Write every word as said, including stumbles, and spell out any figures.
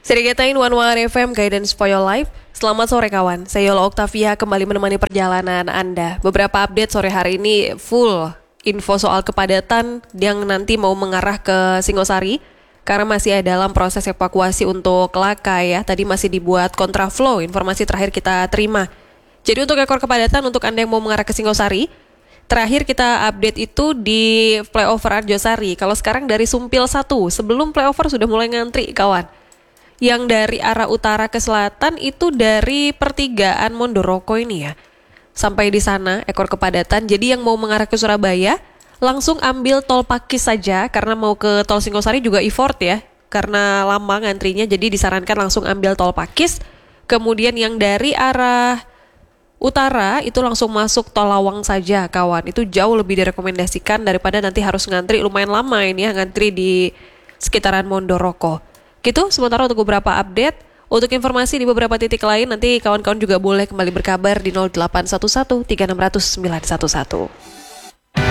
Serigaitain One One F M Guidance for Your Life. Selamat sore kawan, saya Yola Octavia kembali menemani perjalanan Anda. Beberapa update sore hari ini full info soal kepadatan yang nanti mau mengarah ke Singosari karena masih ada dalam proses evakuasi untuk Laka ya. Tadi masih dibuat kontraflow, informasi terakhir kita terima. Jadi untuk ekor kepadatan untuk Anda yang mau mengarah ke Singosari, terakhir kita update itu di flyover Arjosari. Kalau sekarang dari Sumpil satu, sebelum flyover sudah mulai ngantri kawan. Yang dari arah utara ke selatan itu dari pertigaan Mondoroko ini ya. Sampai di sana ekor kepadatan. Jadi yang mau mengarah ke Surabaya langsung ambil tol Pakis saja karena mau ke tol Singosari juga effort ya. Karena lama ngantrinya jadi disarankan langsung ambil tol Pakis. Kemudian yang dari arah utara itu langsung masuk tol Lawang saja kawan. Itu jauh lebih direkomendasikan daripada nanti harus ngantri lumayan lama ini ya, ngantri di sekitaran Mondoroko. Gitu, sementara untuk beberapa update, untuk informasi di beberapa titik lain, nanti kawan-kawan juga boleh kembali berkabar di nol delapan satu satu tiga enam nol nol sembilan satu satu.